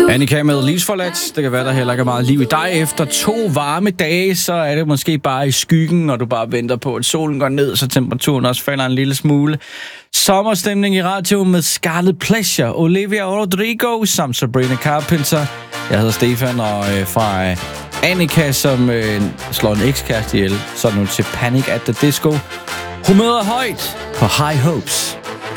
Annika med livsforladt. Det kan være, der heller ikke er meget liv i dig. Efter 2 varme dage, så er det måske bare i skyggen, når du bare venter på, at solen går ned, så temperaturen også falder en lille smule. Sommerstemning i radioen med Scarlet Pleasure, Olivia Rodrigo samt Sabrina Carpenter. Jeg hedder Stefan, og fra Annika, som slår en ekskæreste ihjel, så nu til Panic at the Disco. Humøret er højt på High Hopes.